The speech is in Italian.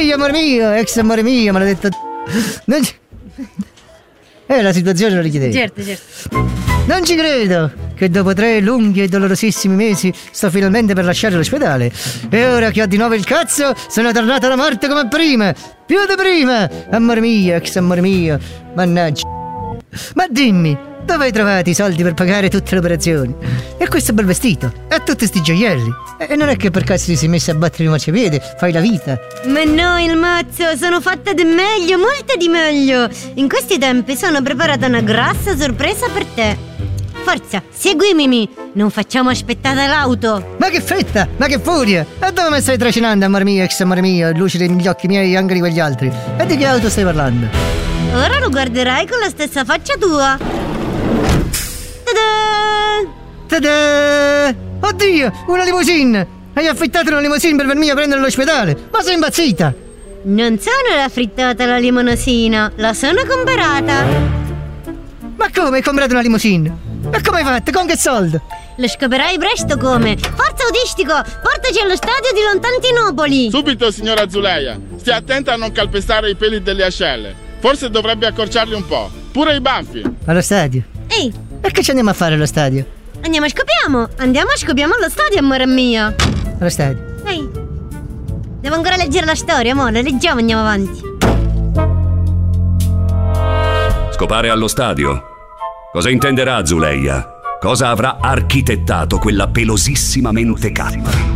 Ehi, amore mio, ex amore mio, maledetto. Non ci... la situazione lo richiedeva. Certo. Non ci credo che dopo 3 lunghi e dolorosissimi mesi sto finalmente per lasciare l'ospedale. E ora che ho di nuovo il cazzo, sono tornato alla morte come prima. Più di prima. Amore mio, ex amore mio. Mannaggia. Ma dimmi, dove hai trovato i soldi per pagare tutte le operazioni? E questo bel vestito? E tutti sti gioielli? E non è che per caso ti sei messo a battere il marciapiede? Fai la vita? Ma no, il mazzo, sono fatta di meglio, molto di meglio. In questi tempi sono preparata una grassa sorpresa per te. Forza, seguimi, non facciamo aspettare l'auto. Ma che fretta, ma che furia. E dove mi stai tracinando, amore mio, ex amore mio? Lucidi negli occhi miei e anche di quegli altri. E di che auto stai parlando? Ora lo guarderai con la stessa faccia tua. Ta-da! Ta-da! Oddio, una limousine! Hai affittato una limousine per venirmi a prendere all'ospedale? Ma sei impazzita? Non sono la frittata la limousina, la sono comprata. Ma come hai comprato una limousine? E come hai fatto? Con che soldo? Lo scoprirai presto come. Forza Autistico, portaci allo stadio di Lontantinopoli. Subito, signora Zuleia. Stia attenta a non calpestare i peli delle ascelle. Forse dovrebbe accorciarli un po'. Pure i baffi. Allo stadio? Ehi, E che ci andiamo a fare allo stadio? andiamo a scopiamo allo stadio, amore mio. Allo stadio? Ehi, devo ancora leggere la storia, amore, leggiamo, andiamo avanti. Scopare allo stadio? Cosa intenderà Zuleia? Cosa avrà architettato quella pelosissima mentecatti?